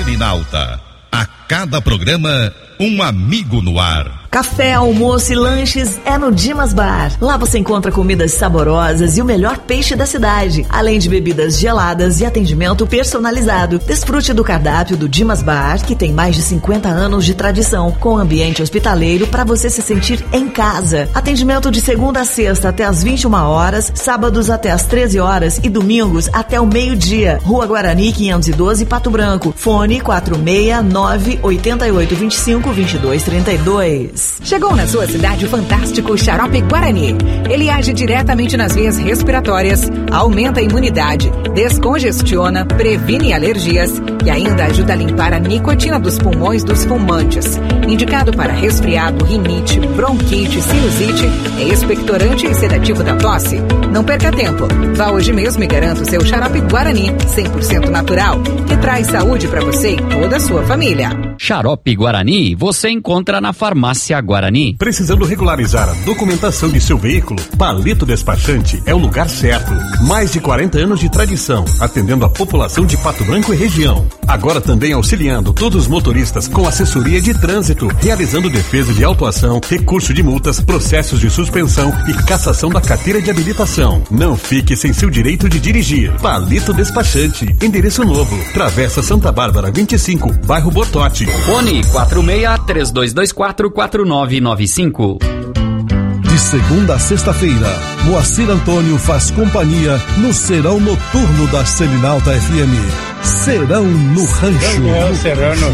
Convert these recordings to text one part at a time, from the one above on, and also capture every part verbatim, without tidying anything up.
Selinalta. A cada programa, um amigo no ar. Café, almoço e lanches é no Dimas Bar. Lá você encontra comidas saborosas e o melhor peixe da cidade, além de bebidas geladas e atendimento personalizado. Desfrute do cardápio do Dimas Bar, que tem mais de cinquenta anos de tradição, com ambiente hospitaleiro para você se sentir em casa. Atendimento de segunda a sexta até as vinte e uma horas, sábados até as treze horas e domingos até o meio-dia. Rua Guarani quinhentos e doze, Pato Branco. Fone quatro seis nove oito oito dois cinco dois dois três dois. Chegou na sua cidade o fantástico Xarope Guarani. Ele age diretamente nas vias respiratórias, aumenta a imunidade, descongestiona, previne alergias e ainda ajuda a limpar a nicotina dos pulmões dos fumantes. Indicado para resfriado, rinite, bronquite, sinusite, é expectorante e sedativo da tosse. Não perca tempo. Vá hoje mesmo e garanta o seu Xarope Guarani, cem por cento natural, que traz saúde para você e toda a sua família. Xarope Guarani você encontra na Farmácia Guarani. Precisando regularizar a documentação de seu veículo? Palito Despachante é o lugar certo. Mais de quarenta anos de tradição, atendendo a população de Pato Branco e região. Agora também auxiliando todos os motoristas com assessoria de trânsito, realizando defesa de autuação, recurso de multas, processos de suspensão e cassação da carteira de habilitação. Não fique sem seu direito de dirigir. Palito Despachante, endereço novo, Travessa Santa Bárbara vinte e cinco, bairro Bortote. Fone quatro seis três dois dois quatro quatro nove nove cinco. De segunda a sexta-feira, Moacir Antônio faz companhia no Serão Noturno da Selinalta F M. Serão no Rancho. É, Serão no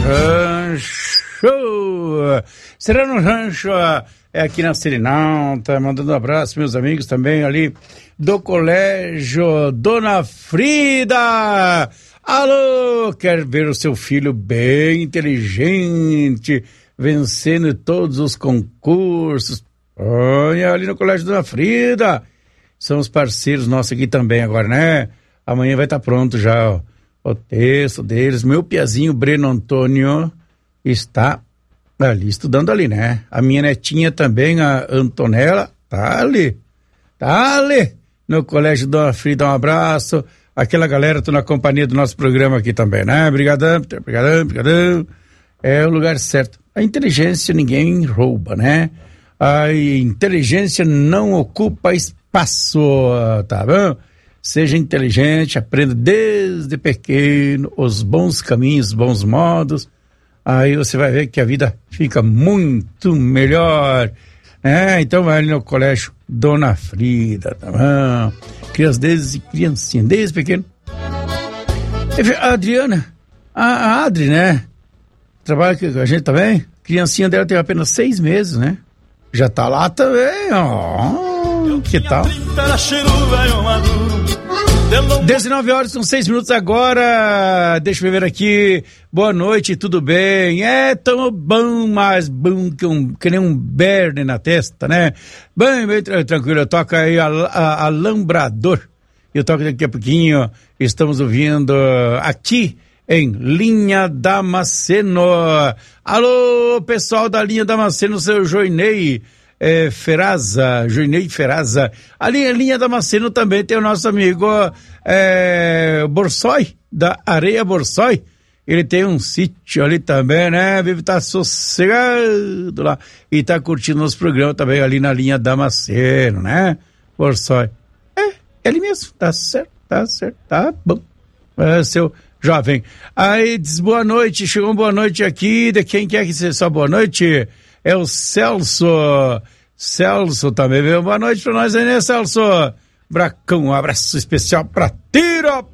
Rancho. Serão no Rancho é aqui na Selinalta. Mandando um abraço, meus amigos também ali do Colégio Dona Frida. Alô, quer ver o seu filho bem inteligente, vencendo todos os concursos? Olha ali no Colégio Dona Frida. São os parceiros nossos aqui também agora, né? Amanhã vai estar pronto já ó, o texto deles. Meu piazinho Breno Antônio está ali estudando ali, né? A minha netinha também, a Antonella, tá ali. Tá ali no Colégio Dona Frida. Um abraço. Aquela galera, tô na companhia do nosso programa aqui também, né? Obrigadão, obrigadão, obrigadão. É o lugar certo. A inteligência ninguém rouba, né? A inteligência não ocupa espaço, tá bom? Seja inteligente, aprenda desde pequeno os bons caminhos, os bons modos. Aí você vai ver que a vida fica muito melhor, né? Então vai ali no Colégio Dona Frida, tá bom? Crianças desde criancinha, desde pequeno. A Adriana, a, a Adri, né? Trabalha com a gente também. Criancinha dela tem apenas seis meses, né? Já tá lá também, ó. Que tal? dezenove horas com seis minutos agora. Deixa eu ver aqui. Boa noite, tudo bem? É tão bom, mas bom que, um, que nem um berne na testa, né? Bem, bem tranquilo. Eu toco aí a, a, Alambrador. Eu toco daqui a pouquinho. Estamos ouvindo aqui em Linha Damasceno. Alô, pessoal da Linha Damasceno, seu Joinei é, Feraza, Joinei Feraza. Ali em Linha Damasceno também tem o nosso amigo é, Borsoi, da Areia Borsoi. Ele tem um sítio ali também, né? Vive tá sossegado lá e tá curtindo os programas também ali na Linha Damasceno, né? Borsoi. É, ele mesmo, tá certo, tá certo, tá bom. É, seu jovem. Aí diz boa noite, chegou uma boa noite aqui, de quem quer que seja só boa noite? É o Celso. Celso também veio boa noite pra nós aí, né, Celso? Bracão, um abraço especial pra ti,